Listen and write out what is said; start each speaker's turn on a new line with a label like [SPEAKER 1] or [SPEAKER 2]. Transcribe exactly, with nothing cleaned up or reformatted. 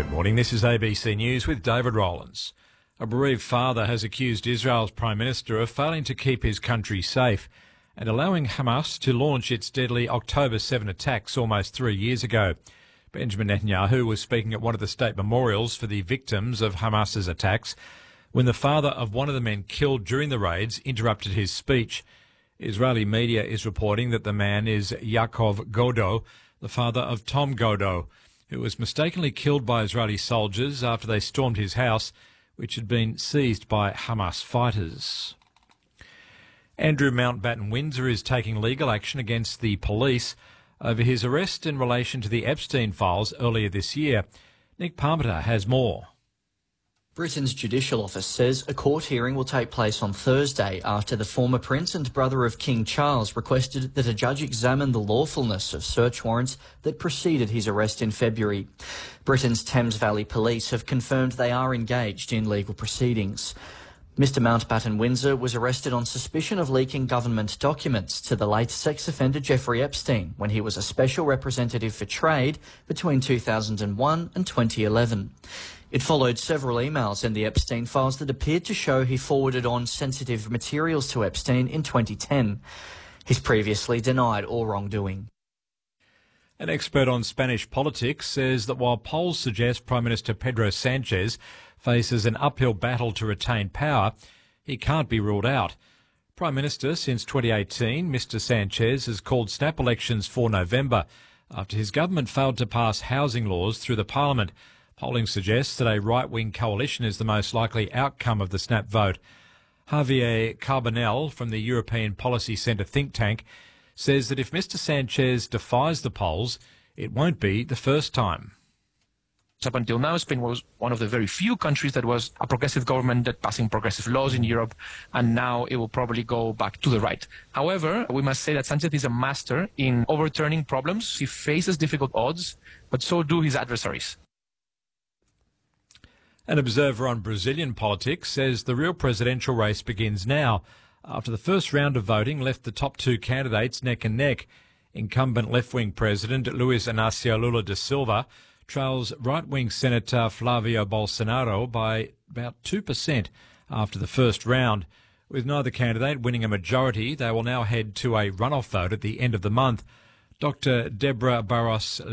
[SPEAKER 1] Good morning, this is A B C News with David Rowlands. A bereaved father has accused Israel's Prime Minister of failing to keep his country safe and allowing Hamas to launch its deadly October seventh attacks almost three years ago. Benjamin Netanyahu was speaking at one of the state memorials for the victims of Hamas's attacks when the father of one of the men killed during the raids interrupted his speech. Israeli media is reporting that the man is Yaakov Godo, the father of Tom Godo, who was mistakenly killed by Israeli soldiers after they stormed his house, which had been seized by Hamas fighters. Andrew Mountbatten Windsor is taking legal action against the police over his arrest in relation to the Epstein files earlier this year. Nick Parmenter has more.
[SPEAKER 2] Britain's Judicial Office says a court hearing will take place on Thursday after the former Prince and brother of King Charles requested that a judge examine the lawfulness of search warrants that preceded his arrest in February. Britain's Thames Valley Police have confirmed they are engaged in legal proceedings. Mister Mountbatten Windsor was arrested on suspicion of leaking government documents to the late sex offender Jeffrey Epstein when he was a special representative for trade between two thousand one and twenty eleven. It followed several emails in the Epstein files that appeared to show he forwarded on sensitive materials to Epstein in twenty ten. He's previously denied all wrongdoing.
[SPEAKER 1] An expert on Spanish politics says that while polls suggest Prime Minister Pedro Sanchez faces an uphill battle to retain power, he can't be ruled out. Prime Minister since twenty eighteen, Mister Sanchez has called snap elections for November after his government failed to pass housing laws through the parliament. Polling suggests that a right-wing coalition is the most likely outcome of the snap vote. Javier Carbonell from the European Policy Centre think tank says that if Mister Sanchez defies the polls, it won't be the first time.
[SPEAKER 3] Up until now, Spain was one of the very few countries that was a progressive government that passing progressive laws in Europe, and now it will probably go back to the right. However, we must say that Sanchez is a master in overturning problems. He faces difficult odds, but so do his adversaries.
[SPEAKER 1] An observer on Brazilian politics says the real presidential race begins now, after the first round of voting left the top two candidates neck and neck. Incumbent left-wing President Luiz Inácio Lula da Silva trails right-wing Senator Flavio Bolsonaro by about two percent after the first round. With neither candidate winning a majority, they will now head to a runoff vote at the end of the month. Doctor Deborah Barros